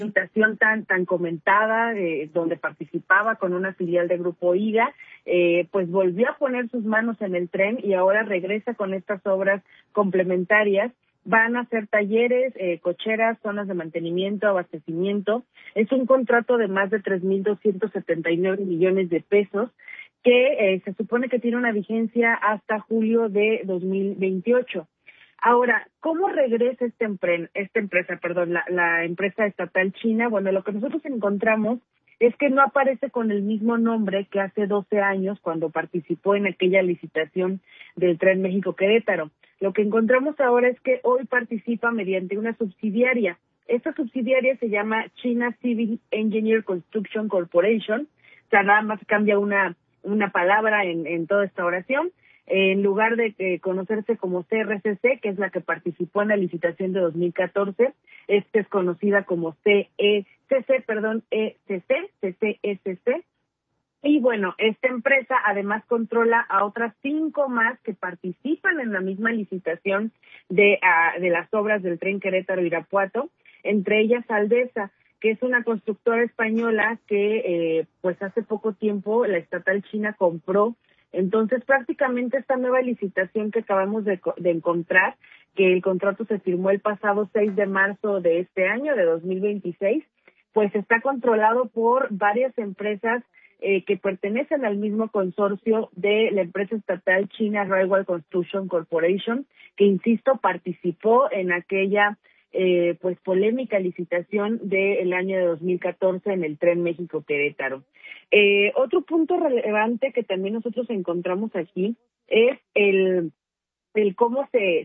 licitación tan comentada, donde participaba con una filial de Grupo IGA, pues volvió a poner sus manos en el tren y ahora regresa con estas obras complementarias. Van a hacer talleres, cocheras, zonas de mantenimiento, abastecimiento. Es un contrato de más de 3,279 millones de pesos que se supone que tiene una vigencia hasta julio de 2028. Ahora, ¿cómo regresa esta empresa, la empresa estatal china? Bueno, lo que nosotros encontramos es que no aparece con el mismo nombre que hace 12 años cuando participó en aquella licitación del Tren México-Querétaro. Lo que encontramos ahora es que hoy participa mediante una subsidiaria. Esta subsidiaria se llama China Civil Engineer Construction Corporation. O sea, nada más cambia una palabra en toda esta oración. En lugar de conocerse como CRCC, que es la que participó en la licitación de 2014, esta es conocida como CCESC. Y bueno, esta empresa además controla a otras 5 más que participan en la misma licitación de las obras del tren Querétaro-Irapuato, entre ellas Aldesa, que es una constructora española que pues hace poco tiempo la estatal china compró. Entonces, prácticamente esta nueva licitación que acabamos de encontrar, que el contrato se firmó el pasado 6 de marzo de este año, de 2026, pues está controlado por varias empresas que pertenecen al mismo consorcio de la empresa estatal China Railway Construction Corporation, que, insisto, participó en aquella pues polémica licitación del año de 2014 en el Tren México-Querétaro. Otro punto relevante que también nosotros encontramos aquí es el cómo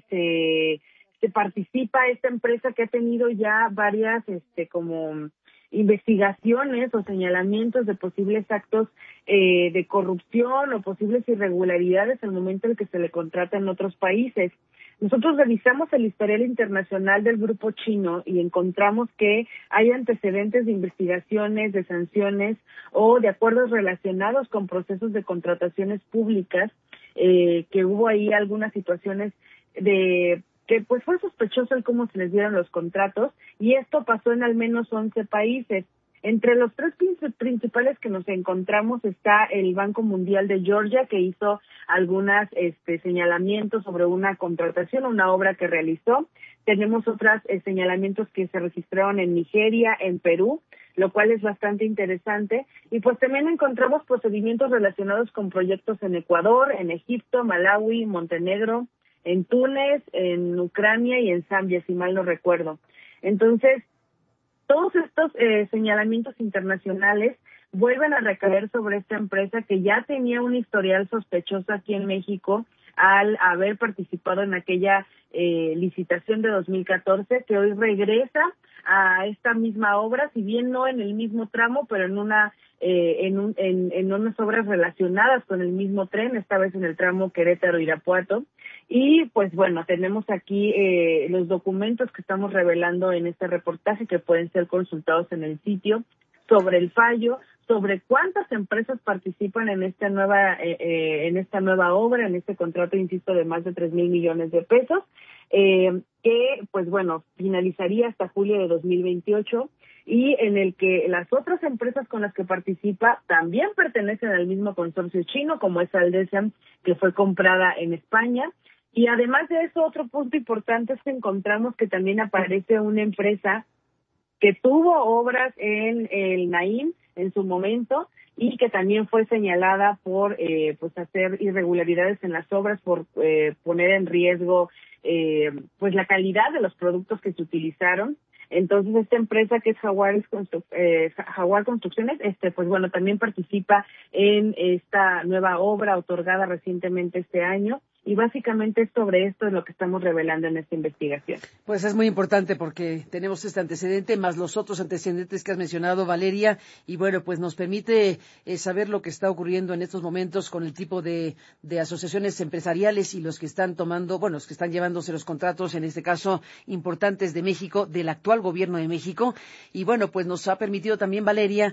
se participa esta empresa, que ha tenido ya varias como investigaciones o señalamientos de posibles actos de corrupción o posibles irregularidades al momento en que se le contrata en otros países. Nosotros revisamos el historial internacional del grupo chino y encontramos que hay antecedentes de investigaciones, de sanciones o de acuerdos relacionados con procesos de contrataciones públicas, que hubo ahí algunas situaciones de que pues fue sospechoso el cómo se les dieron los contratos, y esto pasó en al menos 11 países. Entre los 3 principales que nos encontramos está el Banco Mundial de Georgia, que hizo algunos señalamientos sobre una contratación, una obra que realizó. Tenemos otros señalamientos que se registraron en Nigeria, en Perú, lo cual es bastante interesante. Y pues también encontramos procedimientos relacionados con proyectos en Ecuador, en Egipto, Malawi, Montenegro, en Túnez, en Ucrania y en Zambia, si mal no recuerdo. Entonces, todos estos señalamientos internacionales vuelven a recaer sobre esta empresa que ya tenía un historial sospechoso aquí en México al haber participado en aquella licitación de 2014, que hoy regresa a esta misma obra, si bien no en el mismo tramo, pero en unas obras relacionadas con el mismo tren, esta vez en el tramo Querétaro-Irapuato. Y pues bueno, tenemos aquí los documentos que estamos revelando en este reportaje, que pueden ser consultados en el sitio, sobre el fallo, sobre cuántas empresas participan en esta nueva obra, en este contrato, insisto, de más de 3,000 millones de pesos, que pues bueno, finalizaría hasta julio de 2028, y en el que las otras empresas con las que participa también pertenecen al mismo consorcio chino, como es Aldesa, que fue comprada en España. Y además de eso, otro punto importante es que encontramos que también aparece una empresa que tuvo obras en el Naim en su momento y que también fue señalada por pues hacer irregularidades en las obras, por poner en riesgo pues la calidad de los productos que se utilizaron. Entonces, esta empresa, que es Jaguar Construcciones, pues bueno, también participa en esta nueva obra otorgada recientemente este año. Y básicamente sobre esto es lo que estamos revelando en esta investigación. Pues es muy importante porque tenemos este antecedente más los otros antecedentes que has mencionado, Valeria, y bueno, pues nos permite saber lo que está ocurriendo en estos momentos con el tipo de asociaciones empresariales y los que están los que están llevándose los contratos, en este caso importantes de México, del actual gobierno de México. Y bueno, pues nos ha permitido también, Valeria,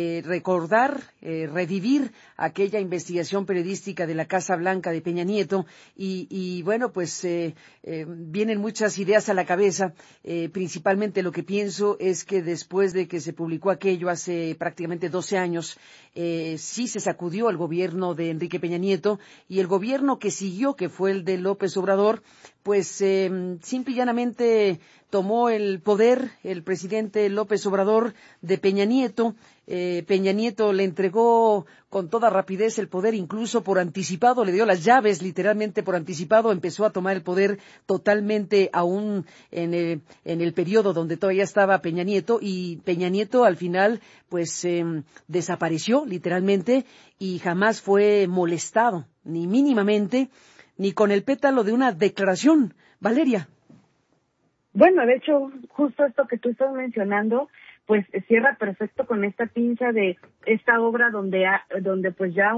revivir aquella investigación periodística de la Casa Blanca de Peña Nieto, y bueno, pues vienen muchas ideas a la cabeza. Principalmente lo que pienso es que después de que se publicó aquello hace prácticamente 12 años, sí se sacudió el gobierno de Enrique Peña Nieto, y el gobierno que siguió, que fue el de López Obrador, pues simple y llanamente tomó el poder el presidente López Obrador de Peña Nieto. Peña Nieto le entregó con toda rapidez el poder, incluso por anticipado, le dio las llaves literalmente por anticipado, empezó a tomar el poder totalmente aún en el periodo donde todavía estaba Peña Nieto, y Peña Nieto al final pues desapareció literalmente y jamás fue molestado, ni mínimamente, ni con el pétalo de una declaración. Valeria. Bueno, de hecho, justo esto que tú estás mencionando, pues cierra perfecto con esta pinza de esta obra donde pues ya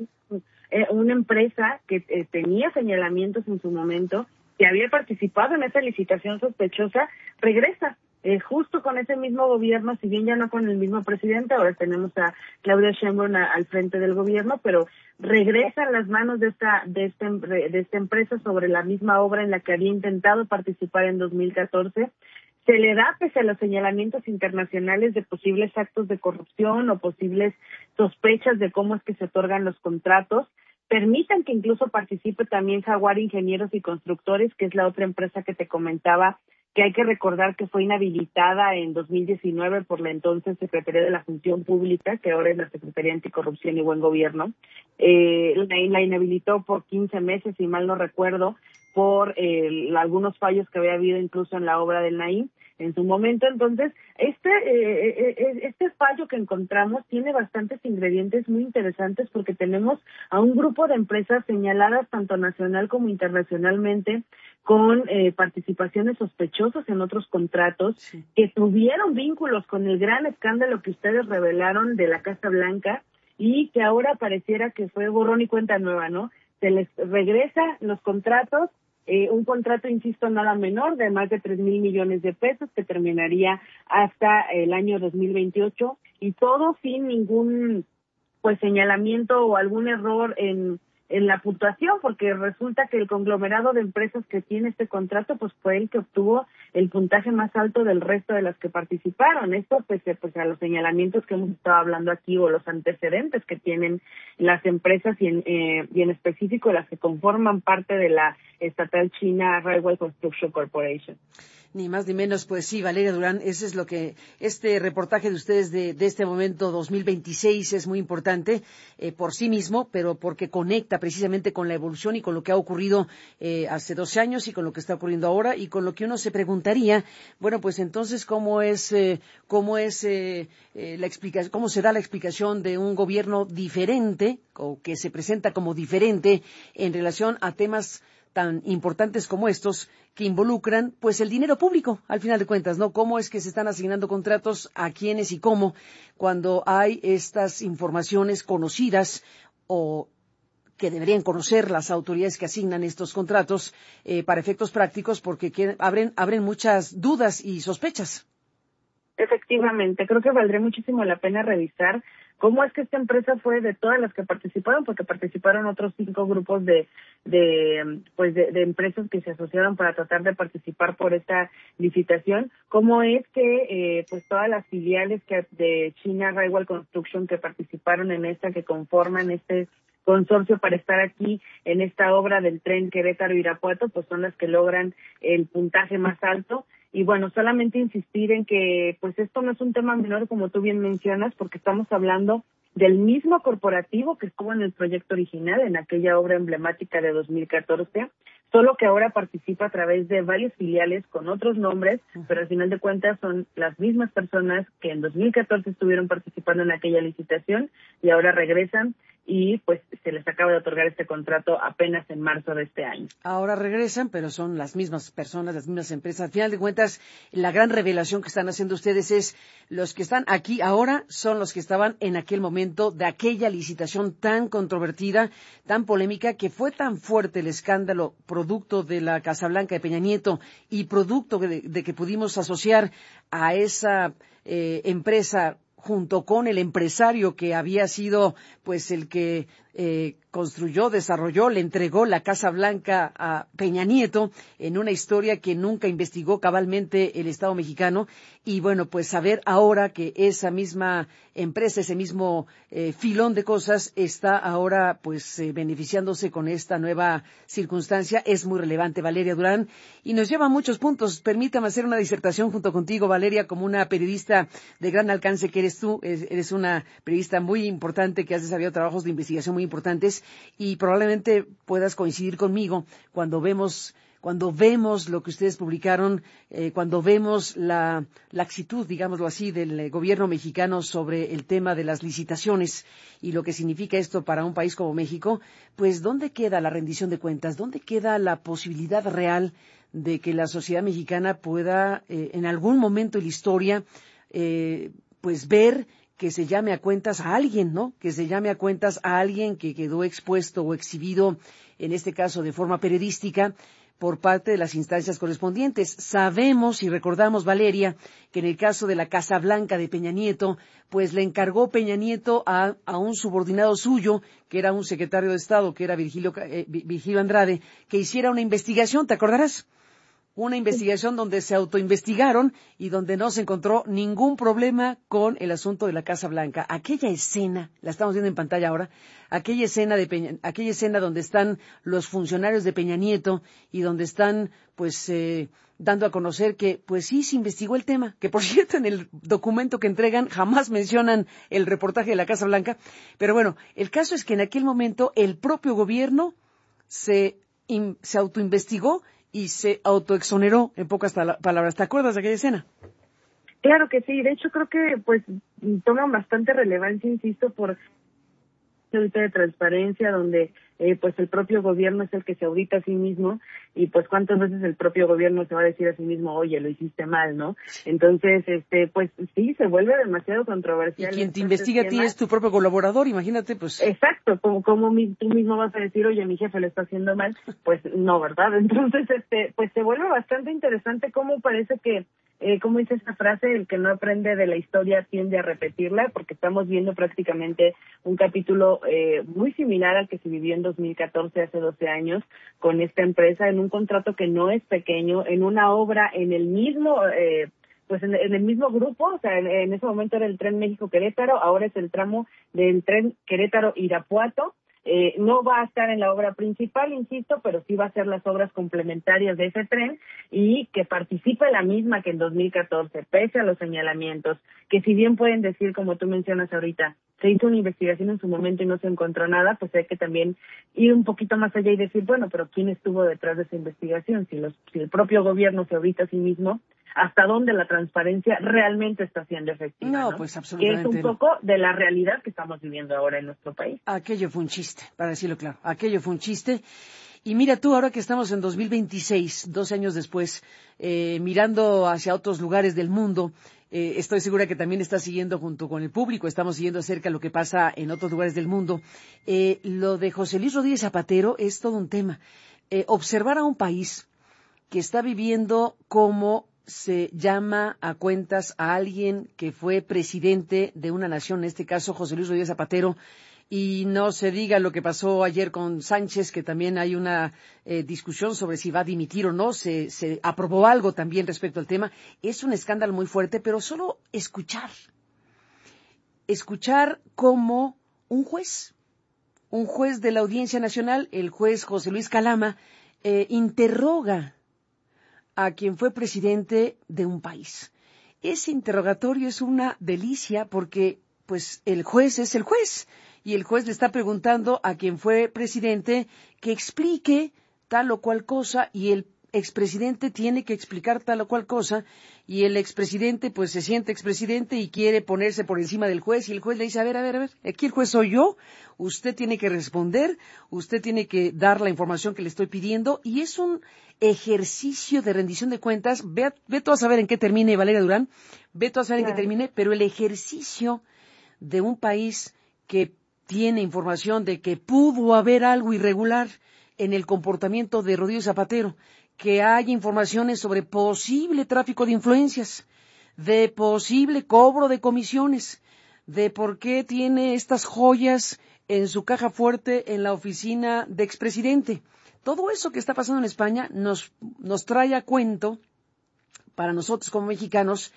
una empresa que tenía señalamientos en su momento, que había participado en esa licitación sospechosa, regresa. Justo con ese mismo gobierno, si bien ya no con el mismo presidente, ahora tenemos a Claudia Sheinbaum al frente del gobierno, pero regresa a las manos de esta empresa sobre la misma obra en la que había intentado participar en 2014. Se le da, pese a los señalamientos internacionales de posibles actos de corrupción o posibles sospechas de cómo es que se otorgan los contratos, permitan que incluso participe también Jaguar Ingenieros y Constructores, que es la otra empresa que te comentaba, que hay que recordar que fue inhabilitada en 2019 por la entonces Secretaría de la Función Pública, que ahora es la Secretaría Anticorrupción y Buen Gobierno. La inhabilitó por 15 meses, si mal no recuerdo, por algunos fallos que había habido incluso en la obra del Naim en su momento. Entonces, este fallo que encontramos tiene bastantes ingredientes muy interesantes, porque tenemos a un grupo de empresas señaladas tanto nacional como internacionalmente con participaciones sospechosas en otros contratos, sí, que tuvieron vínculos con el gran escándalo que ustedes revelaron de la Casa Blanca y que ahora pareciera que fue borrón y cuenta nueva, ¿no? Se les regresa los contratos, un contrato, insisto, nada menor, de más de 3,000 millones de pesos, que terminaría hasta el año 2028, y todo sin ningún pues señalamiento o algún error en la puntuación, porque resulta que el conglomerado de empresas que tiene este contrato pues fue el que obtuvo el puntaje más alto del resto de las que participaron. Esto pues a los señalamientos que hemos estado hablando aquí, o los antecedentes que tienen las empresas y en específico las que conforman parte de la estatal china Railway Construction Corporation. Ni más ni menos, pues sí, Valeria Durán, ese es lo que este reportaje de ustedes de este momento 2026 es muy importante por sí mismo, pero porque conecta precisamente con la evolución y con lo que ha ocurrido hace 12 años y con lo que está ocurriendo ahora, y con lo que uno se preguntaría, bueno, pues entonces cómo se da la explicación de un gobierno diferente, o que se presenta como diferente en relación a temas tan importantes como estos, que involucran pues el dinero público, al final de cuentas, ¿no? ¿Cómo es que se están asignando contratos, a quiénes y cómo, cuando hay estas informaciones conocidas o que deberían conocer las autoridades que asignan estos contratos para efectos prácticos, porque abren muchas dudas y sospechas? Efectivamente, creo que valdría muchísimo la pena revisar cómo es que esta empresa fue de todas las que participaron, porque participaron otros 5 grupos de empresas que se asociaron para tratar de participar por esta licitación. Cómo es que pues todas las filiales de China Railway Construction que participaron en esta, que conforman este consorcio para estar aquí en esta obra del tren Querétaro-Irapuato, pues son las que logran el puntaje más alto. Y bueno, solamente insistir en que pues esto no es un tema menor, como tú bien mencionas, porque estamos hablando del mismo corporativo que estuvo en el proyecto original, en aquella obra emblemática de 2014, solo que ahora participa a través de varias filiales con otros nombres, pero al final de cuentas son las mismas personas que en 2014 estuvieron participando en aquella licitación y ahora regresan, y pues se les acaba de otorgar este contrato apenas en marzo de este año. Ahora regresan, pero son las mismas personas, las mismas empresas. Al final de cuentas, la gran revelación que están haciendo ustedes es: los que están aquí ahora son los que estaban en aquel momento de aquella licitación tan controvertida, tan polémica, que fue tan fuerte el escándalo producto de la Casa Blanca de Peña Nieto y producto de que pudimos asociar a esa empresa junto con el empresario que había sido pues el que construyó, desarrolló, le entregó la Casa Blanca a Peña Nieto en una historia que nunca investigó cabalmente el Estado mexicano. Y bueno, pues saber ahora que esa misma empresa, ese mismo filón de cosas está ahora pues beneficiándose con esta nueva circunstancia es muy relevante, Valeria Durán, y nos lleva a muchos puntos. Permítame hacer una disertación junto contigo, Valeria, como una periodista de gran alcance que eres tú. Eres una periodista muy importante que has desarrollado trabajos de investigación muy importantes y probablemente puedas coincidir conmigo cuando vemos lo que ustedes publicaron, cuando vemos la laxitud, digámoslo así, del gobierno mexicano sobre el tema de las licitaciones y lo que significa esto para un país como México, pues ¿dónde queda la rendición de cuentas? ¿Dónde queda la posibilidad real de que la sociedad mexicana pueda, en algún momento de la historia, pues ver que se llame a cuentas a alguien, ¿no? Que se llame a cuentas a alguien que quedó expuesto o exhibido, en este caso de forma periodística, por parte de las instancias correspondientes. Sabemos y recordamos, Valeria, que en el caso de la Casa Blanca de Peña Nieto, pues le encargó Peña Nieto a un subordinado suyo, que era un secretario de Estado, que era Virgilio Andrade, que hiciera una investigación, ¿te acordarás? Una investigación donde se autoinvestigaron y donde no se encontró ningún problema con el asunto de la Casa Blanca. Aquella escena, la estamos viendo en pantalla ahora, aquella escena donde están los funcionarios de Peña Nieto y donde están, pues, dando a conocer que, pues sí, se investigó el tema, que por cierto en el documento que entregan jamás mencionan el reportaje de la Casa Blanca, pero bueno, el caso es que en aquel momento el propio gobierno se autoinvestigó y se autoexoneró, en pocas palabras. ¿Te acuerdas de aquella escena? Claro que sí, de hecho creo que pues toman bastante relevancia, insisto, por ahorita de transparencia, donde pues el propio gobierno es el que se audita a sí mismo y pues cuántas veces el propio gobierno se va a decir a sí mismo, oye, lo hiciste mal, ¿no? Entonces, pues sí, se vuelve demasiado controversial. Y quien te investiga a ti es tu propio colaborador, imagínate, pues. Exacto, como tú mismo vas a decir, oye, mi jefe lo está haciendo mal, pues no, ¿verdad? Entonces, pues se vuelve bastante interesante cómo parece que como dice esta frase, el que no aprende de la historia tiende a repetirla, porque estamos viendo prácticamente un capítulo muy similar al que se vivió en 2014, hace 12 años, con esta empresa, en un contrato que no es pequeño, en una obra en el mismo, pues en el mismo grupo, o sea, en ese momento era el tren México-Querétaro, ahora es el tramo del tren Querétaro-Irapuato. No va a estar en la obra principal, insisto, pero sí va a ser las obras complementarias de ese tren y que participe la misma que en 2014, pese a los señalamientos, que si bien pueden decir, como tú mencionas ahorita, se hizo una investigación en su momento y no se encontró nada, pues hay que también ir un poquito más allá y decir, bueno, pero ¿quién estuvo detrás de esa investigación? Si el propio gobierno se audita a sí mismo, ¿hasta dónde la transparencia realmente está siendo efectiva? No, pues absolutamente. Que es un poco de la realidad que estamos viviendo ahora en nuestro país. Aquello fue un chiste, para decirlo claro. Aquello fue un chiste. Y mira tú, ahora que estamos en 2026, 12 años después, mirando hacia otros lugares del mundo, estoy segura que también estás siguiendo junto con el público, estamos siguiendo acerca de lo que pasa en otros lugares del mundo. Lo de José Luis Rodríguez Zapatero es todo un tema. Observar a un país que está viviendo como se llama a cuentas a alguien que fue presidente de una nación, en este caso José Luis Rodríguez Zapatero, y no se diga lo que pasó ayer con Sánchez, que también hay una discusión sobre si va a dimitir o no, se aprobó algo también respecto al tema. Es un escándalo muy fuerte, pero solo escuchar como un juez de la Audiencia Nacional, el juez José Luis Calama, interroga a quien fue presidente de un país. Ese interrogatorio es una delicia porque, pues, el juez es el juez y el juez le está preguntando a quien fue presidente que explique tal o cual cosa y el expresidente tiene que explicar tal o cual cosa y el expresidente pues se siente expresidente y quiere ponerse por encima del juez y el juez le dice, a ver, aquí el juez soy yo, usted tiene que responder, usted tiene que dar la información que le estoy pidiendo y es un ejercicio de rendición de cuentas. Ve tú a saber en qué termine, Valeria Durán, ve tú a saber en qué termine, pero el ejercicio de un país que tiene información de que pudo haber algo irregular en el comportamiento de Rodríguez Zapatero, que hay informaciones sobre posible tráfico de influencias, de posible cobro de comisiones, de por qué tiene estas joyas en su caja fuerte en la oficina de expresidente. Todo eso que está pasando en España nos trae a cuento, para nosotros como mexicanos,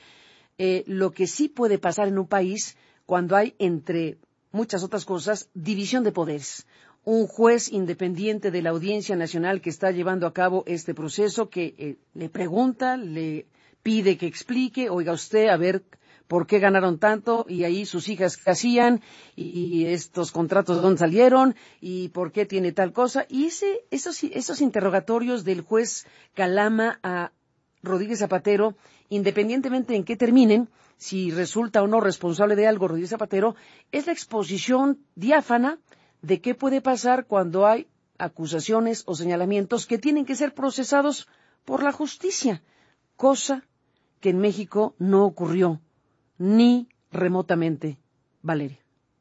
lo que sí puede pasar en un país cuando hay, entre muchas otras cosas, división de poderes. Un juez independiente de la Audiencia Nacional que está llevando a cabo este proceso, que le pregunta, le pide que explique, oiga usted, a ver, ¿por qué ganaron tanto? Y ahí sus hijas qué hacían, y estos contratos dónde salieron, y por qué tiene tal cosa. Y esos interrogatorios del juez Calama a Rodríguez Zapatero, independientemente en qué terminen, si resulta o no responsable de algo Rodríguez Zapatero, es la exposición diáfana de qué puede pasar cuando hay acusaciones o señalamientos que tienen que ser procesados por la justicia, cosa que en México no ocurrió, ni remotamente, Valeria.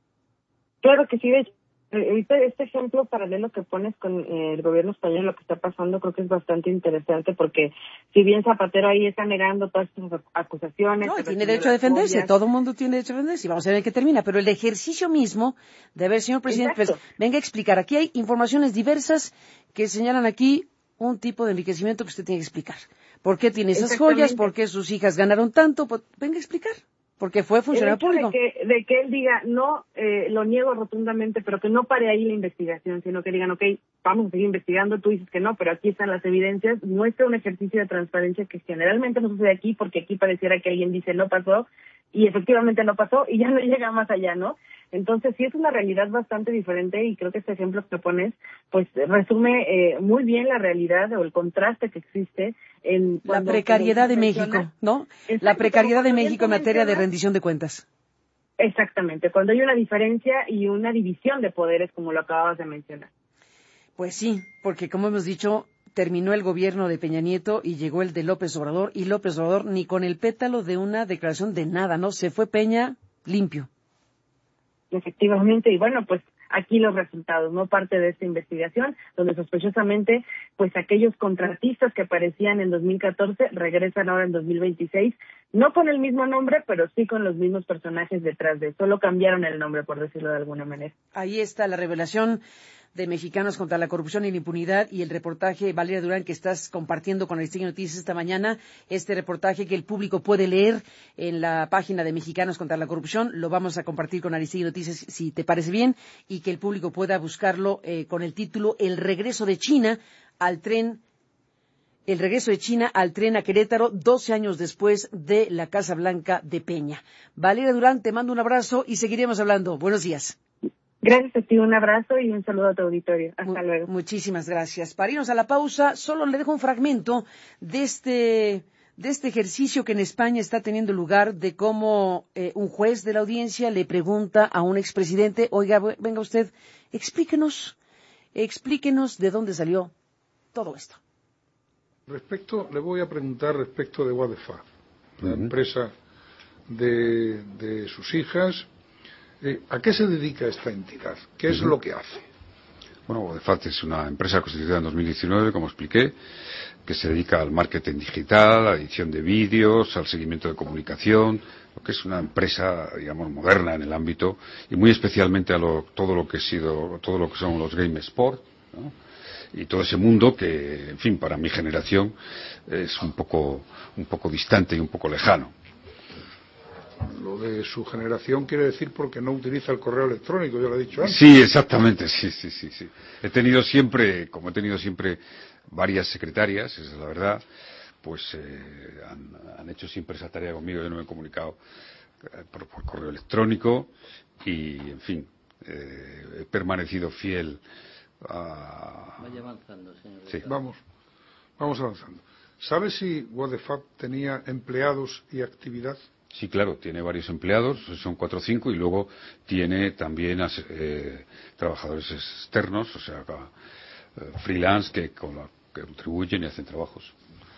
Claro que sí, de hecho, este ejemplo paralelo que pones con el gobierno español, lo que está pasando, creo que es bastante interesante, porque si bien Zapatero ahí está negando todas estas acusaciones... No, tiene derecho a defenderse, fobias, todo el mundo tiene derecho a defenderse, y vamos a ver en qué termina, pero el ejercicio mismo de ver, señor presidente, pues, venga a explicar, aquí hay informaciones diversas que señalan aquí un tipo de enriquecimiento que usted tiene que explicar. ¿Por qué tiene esas joyas? ¿Por qué sus hijas ganaron tanto? Pues, venga a explicar. Porque fue funcionario público. De que él diga, no, lo niego rotundamente, pero que no pare ahí la investigación, sino que digan, ok, vamos a seguir investigando, tú dices que no, pero aquí están las evidencias, muestra un ejercicio de transparencia que generalmente no sucede aquí, porque aquí pareciera que alguien dice no pasó, y efectivamente no pasó, y ya no llega más allá, ¿no? Entonces sí es una realidad bastante diferente, y creo que este ejemplo que pones, pues resume muy bien la realidad o el contraste que existe en la precariedad de México, ¿no? Exacto, la precariedad de México en materia de rendición de cuentas. Exactamente, cuando hay una diferencia y una división de poderes, como lo acababas de mencionar. Pues sí, porque como hemos dicho, terminó el gobierno de Peña Nieto y llegó el de López Obrador, y López Obrador ni con el pétalo de una declaración de nada, ¿no? Se fue Peña limpio. Efectivamente, y bueno, pues aquí los resultados, ¿no? Parte de esta investigación, donde sospechosamente, pues aquellos contratistas que aparecían en 2014 regresan ahora en 2026, no con el mismo nombre, pero sí con los mismos personajes detrás de, solo cambiaron el nombre, por decirlo de alguna manera. Ahí está la revelación de Mexicanos contra la Corrupción y la Impunidad, y el reportaje, Valeria Durán, que estás compartiendo con Aristegui Noticias esta mañana, este reportaje que el público puede leer en la página de Mexicanos contra la Corrupción, lo vamos a compartir con Aristegui Noticias, si te parece bien, y que el público pueda buscarlo con el título El regreso de China al tren a Querétaro, 12 años después de la Casa Blanca de Peña. Valeria Durán, te mando un abrazo y seguiremos hablando. Buenos días. Gracias a ti, un abrazo y un saludo a tu auditorio. Hasta luego. Muchísimas gracias. Para irnos a la pausa, solo le dejo un fragmento de este ejercicio que en España está teniendo lugar, de cómo un juez de la audiencia le pregunta a un expresidente, oiga, venga usted, explíquenos de dónde salió todo esto. Le voy a preguntar respecto de Wadefar, la empresa de sus hijas. ¿A qué se dedica esta entidad? ¿Qué es lo que hace? Bueno, Wadefat es una empresa constituida en 2019, como expliqué, que se dedica al marketing digital, a la edición de vídeos, al seguimiento de comunicación, lo que es una empresa, digamos, moderna en el ámbito, y muy especialmente a todo lo que son los game sport, ¿no? Y todo ese mundo que, en fin, para mi generación es un poco distante y un poco lejano. Lo de su generación quiere decir porque no utiliza el correo electrónico, ya lo he dicho antes. Sí, exactamente, sí. He tenido siempre varias secretarias, esa es la verdad, pues han hecho siempre esa tarea conmigo. Yo no me he comunicado por correo electrónico y, en fin, he permanecido fiel a... Vaya avanzando, señor. Sí. Vamos avanzando. ¿Sabe si Wadefat tenía empleados y actividad? Sí, claro, tiene varios empleados, son 4 o 5, y luego tiene también trabajadores externos, o sea, freelance que contribuyen y hacen trabajos.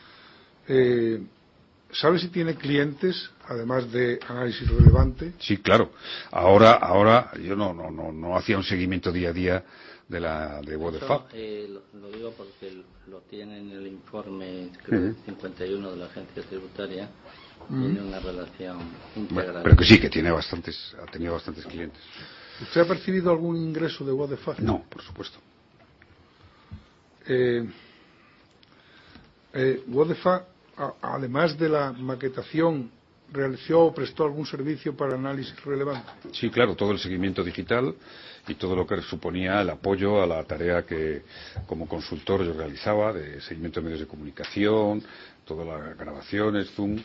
¿Sabe si tiene clientes, además de análisis relevante? Sí, claro. Ahora yo no hacía un seguimiento día a día de Wadefat. Lo digo porque lo tiene en el informe, creo, 51 de la agencia tributaria. Tiene una relación integrada. Pero que sí, que ha tenido bastantes clientes. ¿Usted ha percibido algún ingreso de Wadefar? No, por supuesto. Wadefar, además de la maquetación, ¿realizó o prestó algún servicio para análisis relevante? Sí, claro, todo el seguimiento digital y todo lo que suponía el apoyo a la tarea que como consultor yo realizaba de seguimiento de medios de comunicación, todas las grabaciones, zooms.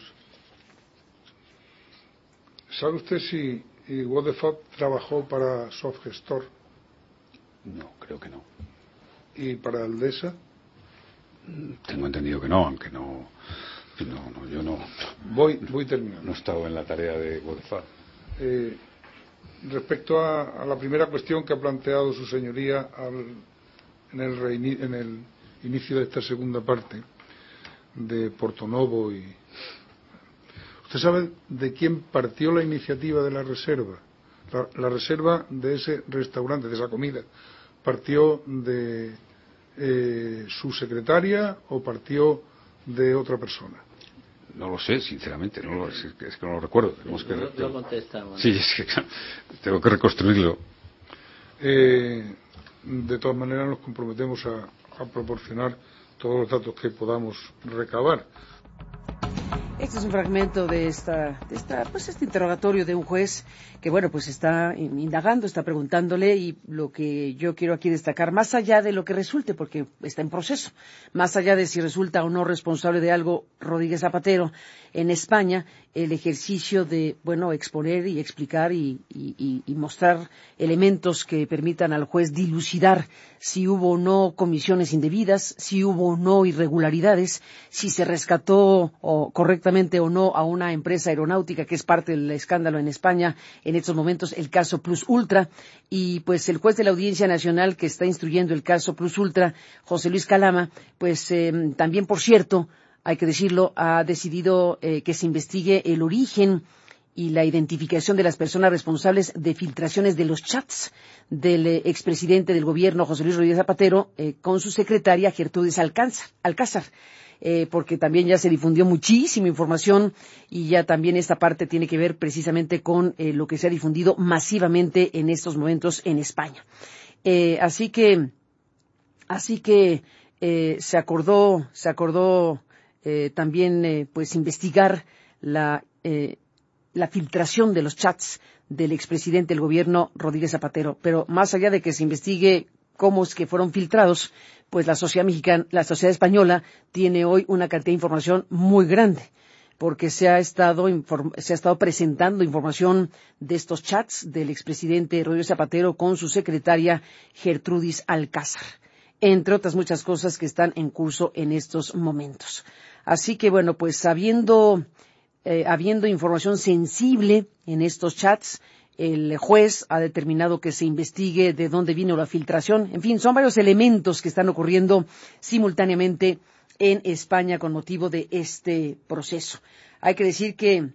¿Sabe usted si Wadefar trabajó para Softgestor? No, creo que no. ¿Y para Aldesa? Tengo entendido que no, aunque yo no. Voy terminando. No he estado en la tarea de Wadefar. Respecto a la primera cuestión que ha planteado su señoría en el inicio de esta segunda parte de Portonovo, ¿usted sabe de quién partió la iniciativa de la reserva? La reserva de ese restaurante, de esa comida, ¿partió de su secretaria o partió de otra persona? No lo sé, sinceramente, es que no lo recuerdo. Lo contestamos. Sí, es que tengo que reconstruirlo. De todas maneras, nos comprometemos a proporcionar todos los datos que podamos recabar. Este es un fragmento de este interrogatorio de un juez que, bueno, pues está indagando, está preguntándole, y lo que yo quiero aquí destacar, más allá de lo que resulte, porque está en proceso, más allá de si resulta o no responsable de algo Rodríguez Zapatero en España, el ejercicio de, bueno, exponer y explicar y mostrar elementos que permitan al juez dilucidar si hubo o no comisiones indebidas, si hubo o no irregularidades, si se rescató correctamente o no a una empresa aeronáutica que es parte del escándalo en España en estos momentos, el caso Plus Ultra. Y pues el juez de la Audiencia Nacional que está instruyendo el caso Plus Ultra, José Luis Calama, pues también, por cierto, hay que decirlo, ha decidido que se investigue el origen y la identificación de las personas responsables de filtraciones de los chats del expresidente del gobierno, José Luis Rodríguez Zapatero, con su secretaria Gertrudis Alcázar, porque también ya se difundió muchísima información y ya también esta parte tiene que ver precisamente con lo que se ha difundido masivamente en estos momentos en España. Así que se acordó también pues investigar la filtración de los chats del expresidente del gobierno Rodríguez Zapatero. Pero más allá de que se investigue cómo es que fueron filtrados, pues la sociedad española tiene hoy una cantidad de información muy grande, porque se ha estado presentando información de estos chats del expresidente Rodríguez Zapatero con su secretaria Gertrudis Alcázar, entre otras muchas cosas que están en curso en estos momentos. Así que, bueno, pues habiendo información sensible en estos chats, el juez ha determinado que se investigue de dónde vino la filtración. En fin, son varios elementos que están ocurriendo simultáneamente en España con motivo de este proceso. Hay que decir que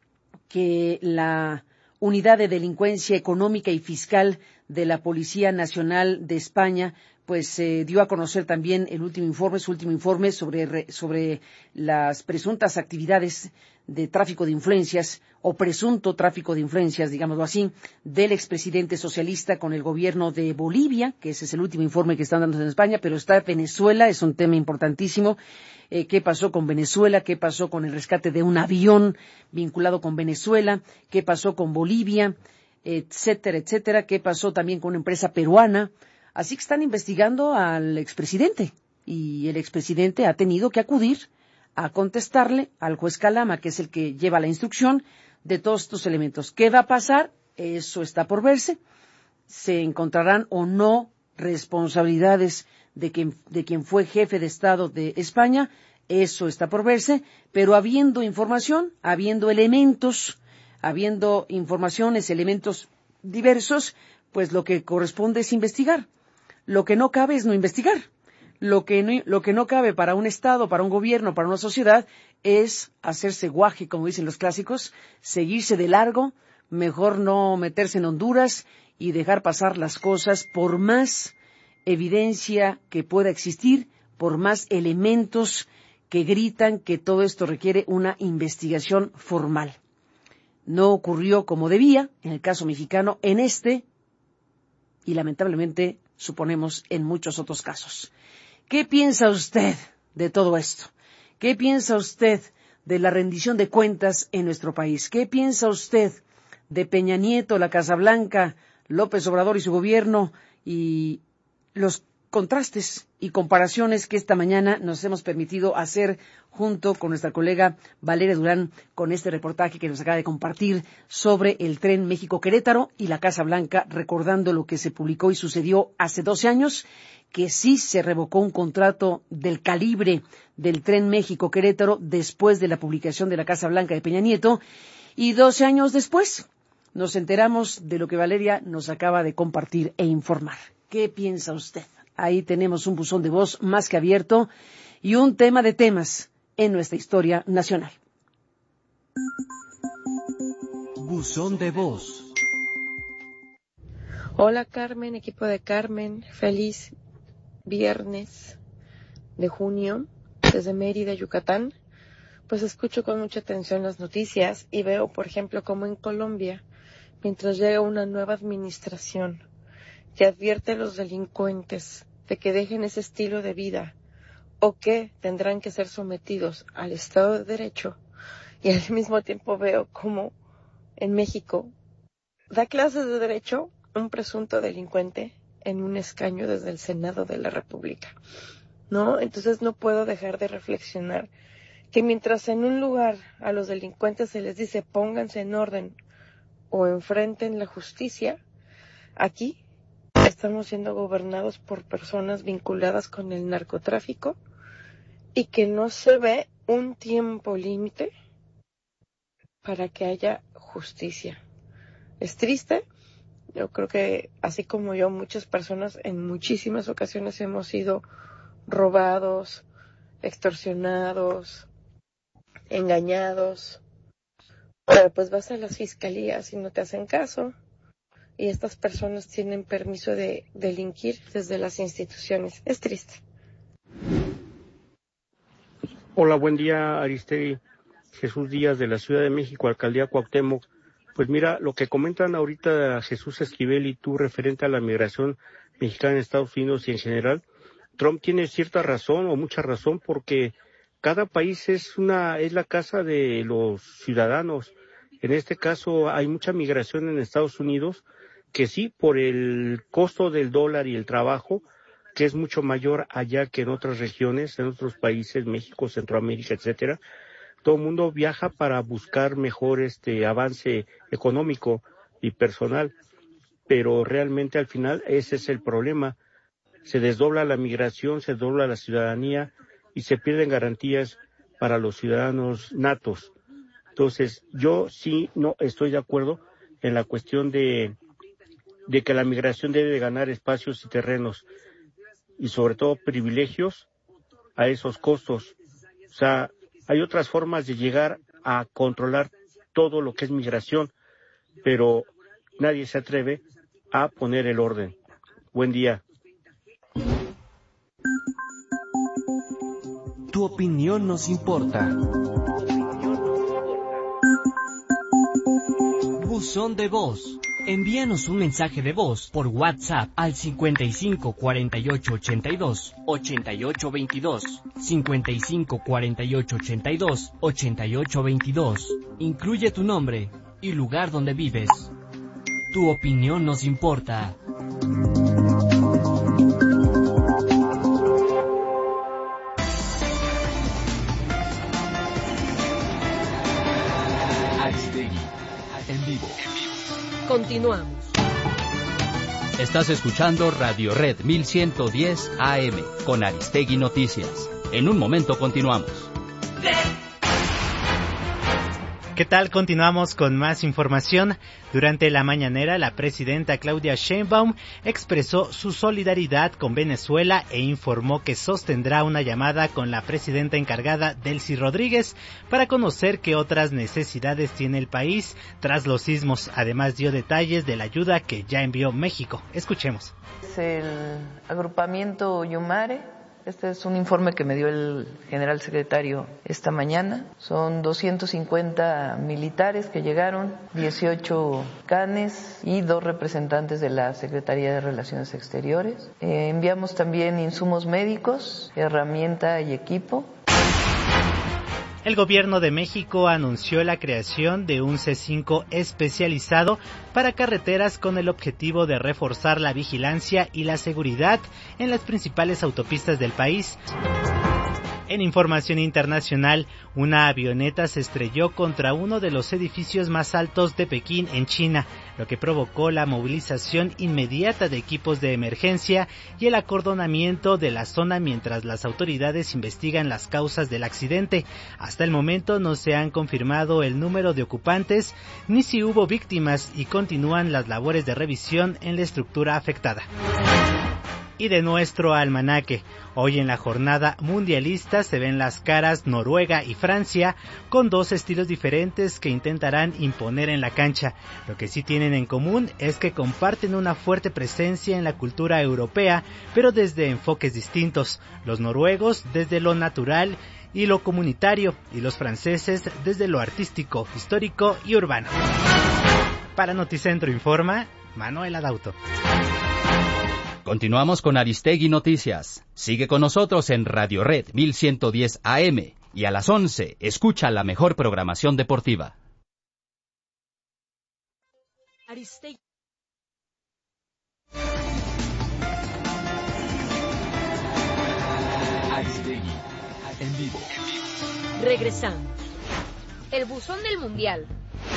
la Unidad de Delincuencia Económica y Fiscal de la Policía Nacional de España pues dio a conocer también su último informe sobre las presuntas actividades de tráfico de influencias o presunto tráfico de influencias, digámoslo así, del expresidente socialista con el gobierno de Bolivia, que ese es el último informe que están dando en España, pero está Venezuela, es un tema importantísimo. ¿Qué pasó con Venezuela? ¿Qué pasó con el rescate de un avión vinculado con Venezuela? ¿Qué pasó con Bolivia? Etcétera, etcétera. ¿Qué pasó también con una empresa peruana? Así que están investigando al expresidente y el expresidente ha tenido que acudir a contestarle al juez Calama, que es el que lleva la instrucción de todos estos elementos. ¿Qué va a pasar? Eso está por verse. ¿Se encontrarán o no responsabilidades de quien fue jefe de Estado de España? Eso está por verse, pero habiendo información, habiendo elementos, habiendo informaciones, elementos diversos, pues lo que corresponde es investigar. Lo que no cabe es no investigar. Lo que no cabe para un Estado, para un gobierno, para una sociedad, es hacerse guaje, como dicen los clásicos, seguirse de largo, mejor no meterse en Honduras y dejar pasar las cosas por más evidencia que pueda existir, por más elementos que gritan que todo esto requiere una investigación formal. No ocurrió como debía, en el caso mexicano, en este y lamentablemente suponemos en muchos otros casos. ¿Qué piensa usted de todo esto? ¿Qué piensa usted de la rendición de cuentas en nuestro país? ¿Qué piensa usted de Peña Nieto, la Casa Blanca, López Obrador y su gobierno y los contrastes y comparaciones que esta mañana nos hemos permitido hacer junto con nuestra colega Valeria Durán con este reportaje que nos acaba de compartir sobre el tren México-Querétaro y la Casa Blanca, recordando lo que se publicó y sucedió hace 12 años, que sí se revocó un contrato del calibre del tren México-Querétaro después de la publicación de la Casa Blanca de Peña Nieto, y 12 años después nos enteramos de lo que Valeria nos acaba de compartir e informar. ¿Qué piensa usted? Ahí tenemos un buzón de voz más que abierto y un tema de temas en nuestra historia nacional. Buzón de voz. Hola Carmen, equipo de Carmen, feliz viernes de junio desde Mérida, Yucatán. Pues escucho con mucha atención las noticias y veo, por ejemplo, como en Colombia, mientras llega una nueva administración que advierte a los delincuentes de que dejen ese estilo de vida o que tendrán que ser sometidos al Estado de Derecho, y al mismo tiempo veo como en México da clases de derecho un presunto delincuente en un escaño desde el Senado de la República, ¿no? Entonces no puedo dejar de reflexionar que mientras en un lugar a los delincuentes se les dice pónganse en orden o enfrenten la justicia, aquí estamos siendo gobernados por personas vinculadas con el narcotráfico y que no se ve un tiempo límite para que haya justicia. Es triste. Yo creo que así como yo, muchas personas en muchísimas ocasiones hemos sido robados, extorsionados, engañados. Pero pues vas a las fiscalías y no te hacen caso. Y estas personas tienen permiso de delinquir desde las instituciones. Es triste. Hola, buen día, Aristegui. Jesús Díaz, de la Ciudad de México, Alcaldía Cuauhtémoc. Pues mira, lo que comentan ahorita Jesús Esquivel y tú referente a la migración mexicana en Estados Unidos y en general, Trump tiene cierta razón o mucha razón, porque cada país es la casa de los ciudadanos. En este caso hay mucha migración en Estados Unidos, que sí, por el costo del dólar y el trabajo, que es mucho mayor allá que en otras regiones, en otros países, México, Centroamérica, etcétera. Todo el mundo viaja para buscar mejor avance económico y personal, pero realmente al final ese es el problema. Se desdobla la migración, se desdobla la ciudadanía y se pierden garantías para los ciudadanos natos. Entonces, yo sí no estoy de acuerdo en la cuestión de que la migración debe de ganar espacios y terrenos y sobre todo privilegios a esos costos. O sea, hay otras formas de llegar a controlar todo lo que es migración, pero nadie se atreve a poner el orden. Buen día. Tu opinión nos importa. Buzón de voz. Envíanos un mensaje de voz por WhatsApp al 55 48 82 88 22, 55 48 82 88 22. Incluye tu nombre y lugar donde vives. Tu opinión nos importa. Aristegui, en vivo. Continuamos. Estás escuchando Radio Red 1110 AM con Aristegui Noticias. En un momento continuamos. ¿Qué tal? Continuamos con más información. Durante la mañanera, la presidenta Claudia Sheinbaum expresó su solidaridad con Venezuela e informó que sostendrá una llamada con la presidenta encargada, Delcy Rodríguez, para conocer qué otras necesidades tiene el país tras los sismos. Además, dio detalles de la ayuda que ya envió México. Escuchemos. El agrupamiento Yumare Este es un informe que me dio el general secretario esta mañana. Son 250 militares que llegaron, 18 canes y 2 representantes de la Secretaría de Relaciones Exteriores. Enviamos también insumos médicos, herramienta y equipo. El gobierno de México anunció la creación de un C5 especializado para carreteras con el objetivo de reforzar la vigilancia y la seguridad en las principales autopistas del país. En información internacional, una avioneta se estrelló contra uno de los edificios más altos de Pekín, en China, lo que provocó la movilización inmediata de equipos de emergencia y el acordonamiento de la zona mientras las autoridades investigan las causas del accidente. Hasta el momento no se han confirmado el número de ocupantes ni si hubo víctimas y continúan las labores de revisión en la estructura afectada. Y de nuestro almanaque, hoy en la jornada mundialista se ven las caras Noruega y Francia con 2 estilos diferentes que intentarán imponer en la cancha. Lo que sí tienen en común es que comparten una fuerte presencia en la cultura europea, pero desde enfoques distintos. Los noruegos desde lo natural y lo comunitario, y los franceses desde lo artístico, histórico y urbano. Para Noticentro informa Manuel Adauto. Continuamos con Aristegui Noticias. Sigue con nosotros en Radio Red 1110 AM y a las 11 escucha la mejor programación deportiva. Aristegui. Aristegui, en vivo. Regresamos. El buzón del Mundial.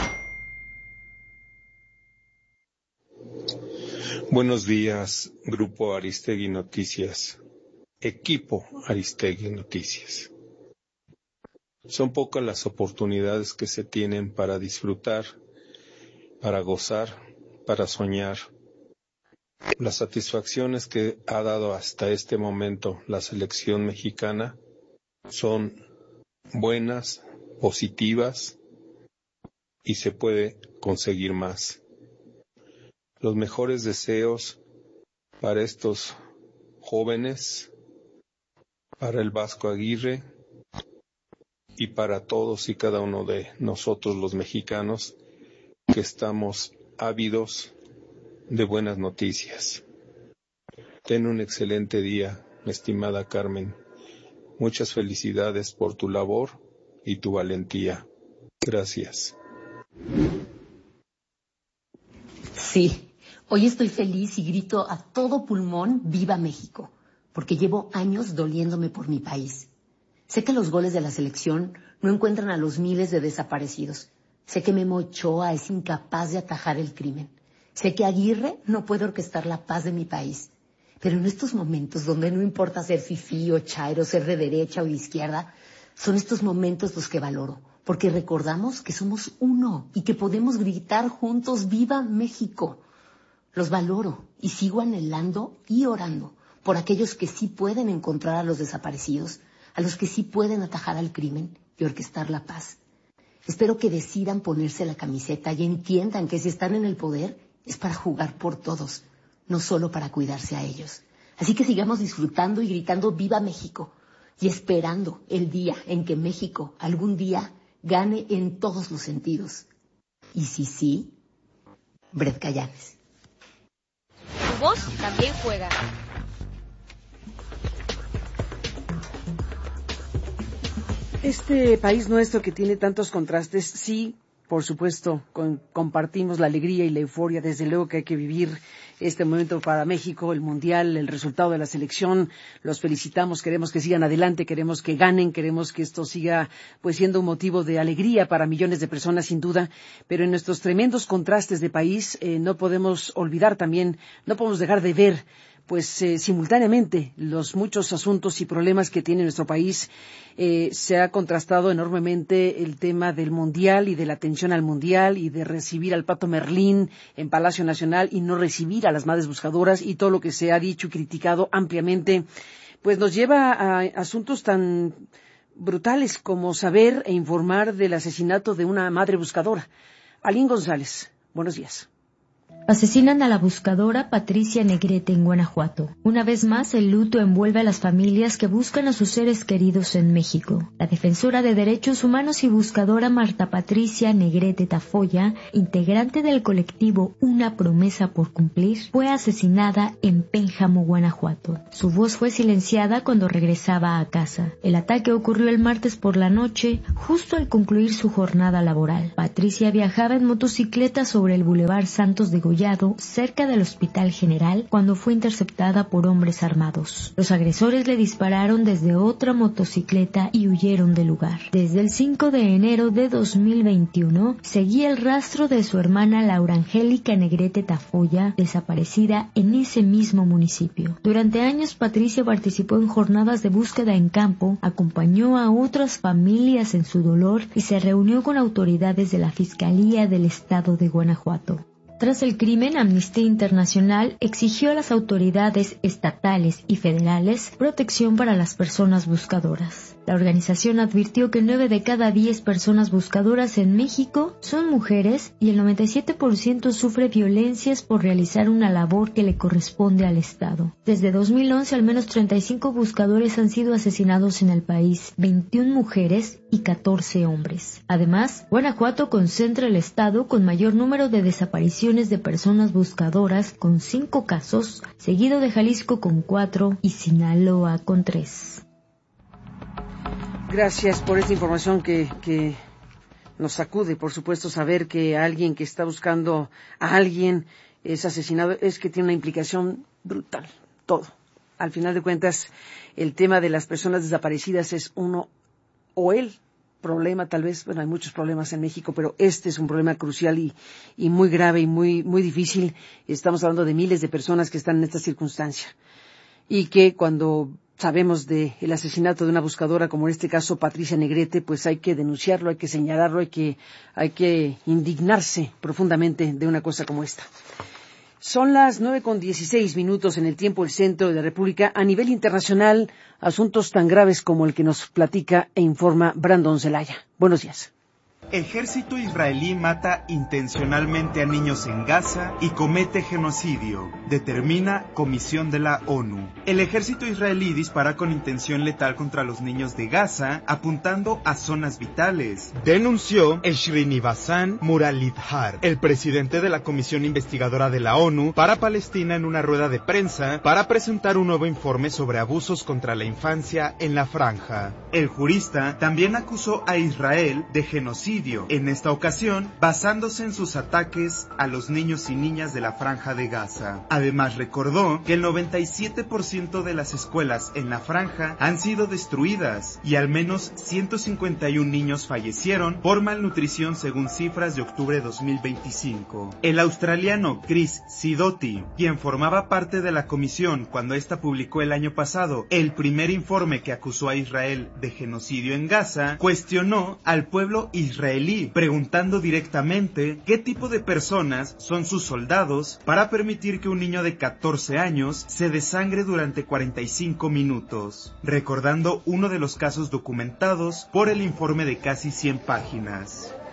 Buenos días, Grupo Aristegui Noticias, Equipo Aristegui Noticias. Son pocas las oportunidades que se tienen para disfrutar, para gozar, para soñar. Las satisfacciones que ha dado hasta este momento la selección mexicana son buenas, positivas y se puede conseguir más. Los mejores deseos para estos jóvenes, para el Vasco Aguirre y para todos y cada uno de nosotros los mexicanos que estamos ávidos de buenas noticias. Ten un excelente día, mi estimada Carmen. Muchas felicidades por tu labor y tu valentía. Gracias. Sí. Hoy estoy feliz y grito a todo pulmón ¡Viva México!, porque llevo años doliéndome por mi país. Sé que los goles de la selección no encuentran a los miles de desaparecidos. Sé que Memo Ochoa es incapaz de atajar el crimen. Sé que Aguirre no puede orquestar la paz de mi país. Pero en estos momentos donde no importa ser fifí o chairo, ser de derecha o de izquierda, son estos momentos los que valoro, porque recordamos que somos uno y que podemos gritar juntos ¡Viva México! Los valoro y sigo anhelando y orando por aquellos que sí pueden encontrar a los desaparecidos, a los que sí pueden atajar al crimen y orquestar la paz. Espero que decidan ponerse la camiseta y entiendan que si están en el poder es para jugar por todos, no solo para cuidarse a ellos. Así que sigamos disfrutando y gritando ¡Viva México! Y esperando el día en que México algún día gane en todos los sentidos. Y si sí, Bret Callanes. Tu voz también juega. Este país nuestro que tiene tantos contrastes, sí, por supuesto, compartimos la alegría y la euforia. Desde luego que hay que vivir este momento para México, el Mundial, el resultado de la selección. Los felicitamos, queremos que sigan adelante, queremos que ganen, queremos que esto siga pues siendo un motivo de alegría para millones de personas, sin duda. Pero en nuestros tremendos contrastes de país no podemos olvidar también, no podemos dejar de ver simultáneamente los muchos asuntos y problemas que tiene nuestro país. Se ha contrastado enormemente el tema del Mundial y de la atención al Mundial y de recibir al Pato Merlín en Palacio Nacional y no recibir a las madres buscadoras, y todo lo que se ha dicho y criticado ampliamente, pues nos lleva a asuntos tan brutales como saber e informar del asesinato de una madre buscadora. Alín González, buenos días. Asesinan a la buscadora Patricia Negrete en Guanajuato. Una vez más, el luto envuelve a las familias que buscan a sus seres queridos en México. La defensora de derechos humanos y buscadora Marta Patricia Negrete Tafoya, integrante del colectivo Una Promesa por Cumplir, fue asesinada en Pénjamo, Guanajuato. Su voz fue silenciada cuando regresaba a casa. El ataque ocurrió el martes por la noche, justo al concluir su jornada laboral. Patricia viajaba en motocicleta sobre el Boulevard Santos de Gollado, cerca del Hospital General, cuando fue interceptada por hombres armados. Los agresores le dispararon desde otra motocicleta y huyeron del lugar. Desde el 5 de enero de 2021, seguía el rastro de su hermana Laura Angélica Negrete Tafoya, desaparecida en ese mismo municipio. Durante años, Patricia participó en jornadas de búsqueda en campo, acompañó a otras familias en su dolor y se reunió con autoridades de la Fiscalía del Estado de Guanajuato. Tras el crimen, Amnistía Internacional exigió a las autoridades estatales y federales protección para las personas buscadoras. La organización advirtió que 9 de cada 10 personas buscadoras en México son mujeres y el 97% sufre violencias por realizar una labor que le corresponde al Estado. Desde 2011, al menos 35 buscadores han sido asesinados en el país, 21 mujeres y 14 hombres. Además, Guanajuato concentra el estado con mayor número de desapariciones de personas buscadoras, con 5 casos, seguido de Jalisco con 4 y Sinaloa con 3. Gracias por esta información que nos sacude, por supuesto, saber que alguien que está buscando a alguien es asesinado, es que tiene una implicación brutal, todo. Al final de cuentas, el tema de las personas desaparecidas es uno, o el problema tal vez, bueno, hay muchos problemas en México, pero este es un problema crucial y muy grave y muy difícil. Estamos hablando de miles de personas que están en esta circunstancia y que cuando sabemos del asesinato de una buscadora, como en este caso Patricia Negrete, pues hay que denunciarlo, hay que señalarlo, hay que indignarse profundamente de una cosa como esta. Son las 9:16 en el tiempo del centro de la República. A nivel internacional, asuntos tan graves como el que nos platica e informa Brandon Zelaya. Buenos días. Ejército israelí mata intencionalmente a niños en Gaza y comete genocidio, determina Comisión de la ONU. El ejército israelí dispara con intención letal contra los niños de Gaza, apuntando a zonas vitales, denunció Srinivas Muralidhar, el presidente de la Comisión Investigadora de la ONU para Palestina, en una rueda de prensa para presentar un nuevo informe sobre abusos contra la infancia en la franja. El jurista también acusó a Israel de genocidio, en esta ocasión basándose en sus ataques a los niños y niñas de la franja de Gaza. Además recordó que el 97% de las escuelas en la franja han sido destruidas y al menos 151 niños fallecieron por malnutrición según cifras de octubre de 2025. El australiano Chris Sidoti, quien formaba parte de la comisión cuando ésta publicó el año pasado el primer informe que acusó a Israel de genocidio en Gaza, cuestionó al pueblo israelí, preguntando directamente qué tipo de personas son sus soldados para permitir que un niño de 14 años se desangre durante 45 minutos, recordando uno de los casos documentados por el informe de casi 100 páginas.